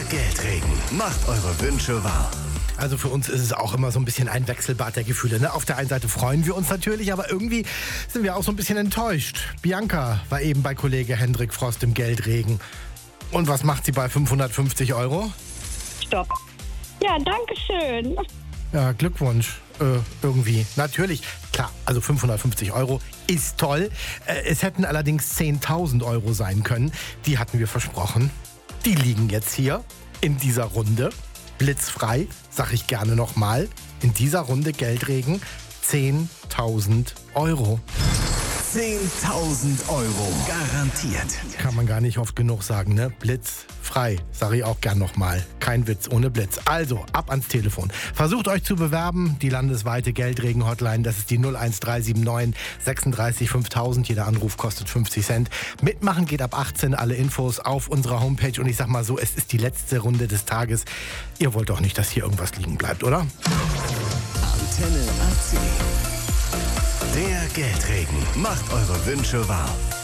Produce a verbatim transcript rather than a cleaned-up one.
Geldregen. Macht eure Wünsche wahr. Also für uns ist es auch immer so ein bisschen ein Wechselbad der Gefühle. Ne? Auf der einen Seite freuen wir uns natürlich, aber irgendwie sind wir auch so ein bisschen enttäuscht. Bianca war eben bei Kollege Hendrik Frost im Geldregen. Und was macht sie bei fünfhundertfünfzig Euro? Stopp. Ja, danke schön. Ja, Glückwunsch. Äh, irgendwie. Natürlich. Klar, also fünfhundertfünfzig Euro ist toll. Äh, es hätten allerdings zehntausend Euro sein können. Die hatten wir versprochen. Die liegen jetzt hier in dieser Runde. Blitzfrei, sag ich gerne nochmal. In dieser Runde Geldregen zehntausend Euro. zehntausend Euro. Garantiert. Kann man gar nicht oft genug sagen, ne? Blitzfrei, sag ich auch gern nochmal. Kein Witz ohne Blitz. Also, ab ans Telefon. Versucht euch zu bewerben. Die landesweite Geldregen-Hotline, das ist die null eins drei sieben neun sechsunddreißig fünftausend. Jeder Anruf kostet fünfzig Cent. Mitmachen geht ab achtzehn. Alle Infos auf unserer Homepage. Und ich sag mal so, es ist die letzte Runde des Tages. Ihr wollt doch nicht, dass hier irgendwas liegen bleibt, oder? Antenne A C. Der Geldregen. Macht eure Wünsche wahr.